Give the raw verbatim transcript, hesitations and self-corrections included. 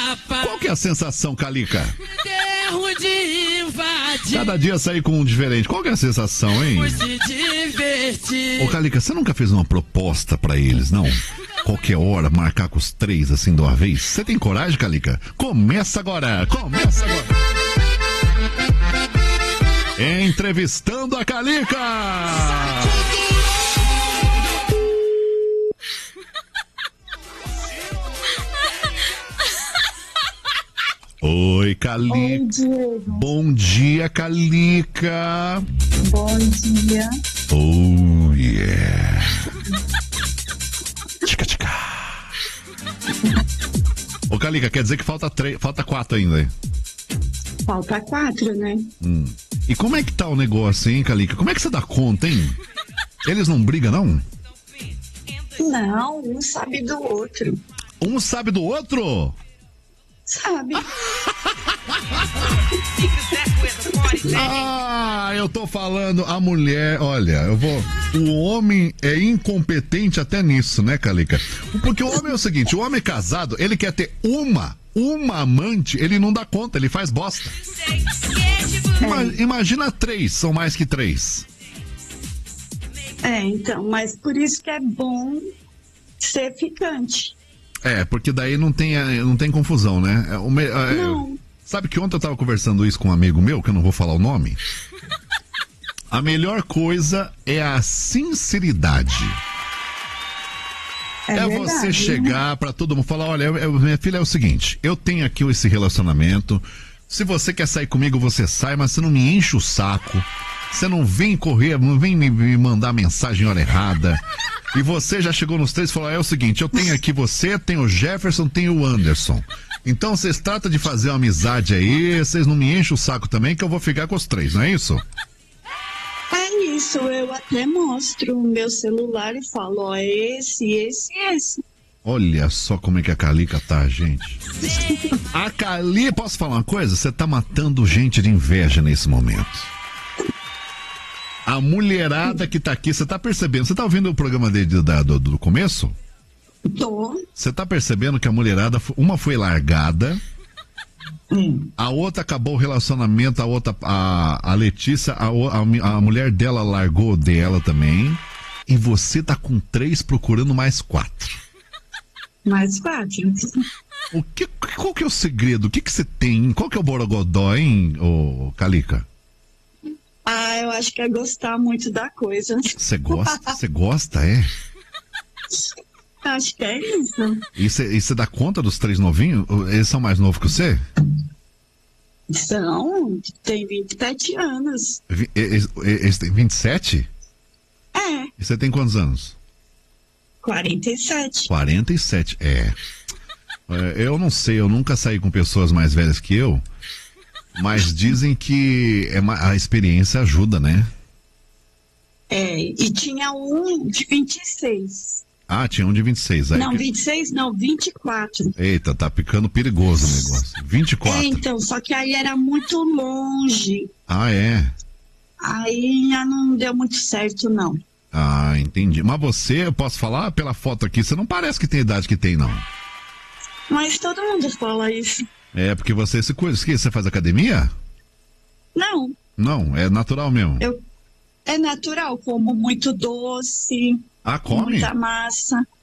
Qual que é a sensação, Calica? Cada dia sair com um diferente. Qual que é a sensação, hein? Ô, Calica, você nunca fez uma proposta pra eles, não? Qualquer hora, marcar com os três assim de uma vez? Você tem coragem, Calica? Começa agora! Começa agora! Entrevistando a Calica! Oi, Calica. Oi, Diego. Bom dia, Calica. Bom dia. Oh, yeah. Tchica, tchica. Ô, Calica, quer dizer que falta três, falta quatro ainda, hein? Falta quatro, né? Hum. E como é que tá o negócio, hein, Calica? Como é que você dá conta, hein? Eles não brigam, não? Não, um sabe do outro. Um sabe do outro? Sabe? Ah, eu tô falando, a mulher, olha, eu vou... O homem é incompetente até nisso, né, Calica? Porque o homem é o seguinte, o homem casado, ele quer ter uma, uma amante, ele não dá conta, ele faz bosta. Ima- Imagina três, são mais que três. É, então, mas por isso que é bom ser ficante. É, porque daí não tem, não tem confusão, né? É, o me- é, Não. Sabe que ontem eu tava conversando isso com um amigo meu, que eu não vou falar o nome. A melhor coisa é a sinceridade. É, É, verdade, você né? chegar pra todo mundo e falar, olha, eu- eu- minha filha, é o seguinte, eu tenho aqui esse relacionamento, se você quer sair comigo, você sai, mas você não me enche o saco, você não vem correr, não vem me, me mandar mensagem hora errada, e você já chegou nos três e falou, é o seguinte, eu tenho aqui você, tenho o Jefferson, tenho o Anderson, então vocês tratam de fazer uma amizade aí, vocês não me enchem o saco também, que eu vou ficar com os três, não é isso? É isso, eu até mostro o meu celular e falo, ó, esse, esse, esse. Olha só como é que a Calica tá, gente. A Cali, posso falar uma coisa? Você tá matando gente de inveja nesse momento. A mulherada que tá aqui, você tá percebendo? Você tá ouvindo o programa dele da- do, do começo? Tô. Você tá percebendo que a mulherada, uma foi largada, Hum. a outra acabou o relacionamento, a outra, a, a Letícia, a, o- a, mi- a mulher dela largou dela também, e você tá com três procurando mais quatro. Mais quatro. O que, qual que é o segredo? O que que você tem? Qual que é o borogodó, hein, ô Calica? Ah, eu acho que é gostar muito da coisa. Você gosta? Você gosta, é? Acho que é isso. E você dá conta dos três novinhos? Eles são mais novos que você? São, tem vinte e sete anos. Vi- Eles, eles têm vinte e sete? É, E você tem quantos anos? quarenta e sete. quarenta e sete, é. É, eu não sei, eu nunca saí com pessoas mais velhas que eu, mas dizem que é ma- a experiência ajuda, né? É, e tinha um de vinte e seis. Ah, tinha um de vinte e seis. Aí Não, que- vinte e seis não, vinte e quatro. Eita, tá ficando perigoso o negócio. vinte e É, quatro. então, só que aí era muito longe. Ah, é? Aí já não deu muito certo, não. Ah, entendi. Mas você, eu posso falar pela foto aqui, você não parece que tem a idade que tem, não. Mas todo mundo fala isso. É, porque você se cuida. Que você faz academia? Não, Não, é natural mesmo. eu é natural, como muito doce, Ah, come? muita massa.